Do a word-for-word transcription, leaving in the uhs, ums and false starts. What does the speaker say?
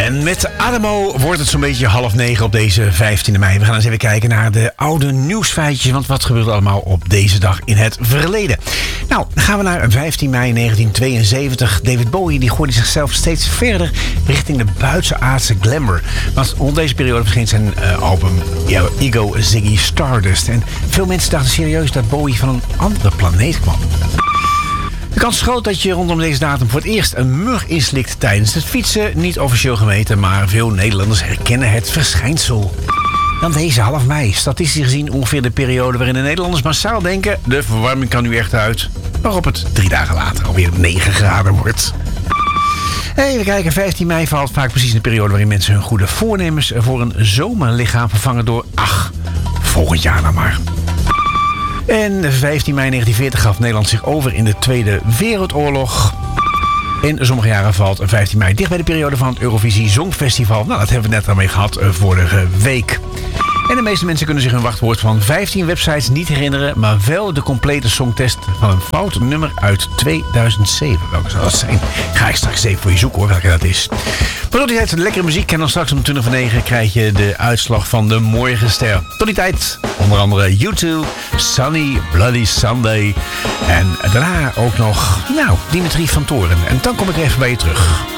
En met Adamo wordt het zo'n beetje half negen op deze vijftiende mei. We gaan eens even kijken naar de oude nieuwsfeitjes. Want wat gebeurt er allemaal op deze dag in het verleden? Nou, dan gaan we naar vijftien mei negentien tweeënzeventig. David Bowie die gooide zichzelf steeds verder richting de buitenaardse glamour. Want rond deze periode verscheen zijn uh, album yeah, Ego Ziggy Stardust. En veel mensen dachten serieus dat Bowie van een andere planeet kwam. De kans is groot dat je rondom deze datum voor het eerst een mug inslikt tijdens het fietsen. Niet officieel gemeten, maar veel Nederlanders herkennen het verschijnsel. Dan deze half mei. Statistisch gezien ongeveer de periode waarin de Nederlanders massaal denken: de verwarming kan nu echt uit. Waarop het drie dagen later alweer negen graden wordt. Even kijken, vijftien mei valt vaak precies de periode waarin mensen hun goede voornemens voor een zomerlichaam vervangen door: ach, volgend jaar dan maar. En vijftien mei negentien veertig gaf Nederland zich over in de Tweede Wereldoorlog. In sommige jaren valt vijftien mei dicht bij de periode van het Eurovisie Songfestival. Nou, dat hebben we net al mee gehad vorige week. En de meeste mensen kunnen zich een wachtwoord van vijftien websites niet herinneren, maar wel de complete songtest van een fout nummer uit tweeduizend zeven. Welke zou dat zijn? Ga ik straks even voor je zoeken hoor, welke dat is. Maar tot die tijd lekkere muziek. En dan straks om twintig voor negen krijg je de uitslag van de Morgenster. Tot die tijd onder andere U twee, Sunny Bloody Sunday. En daarna ook nog, nou, Dimitri van Toren. En dan kom ik even bij je terug.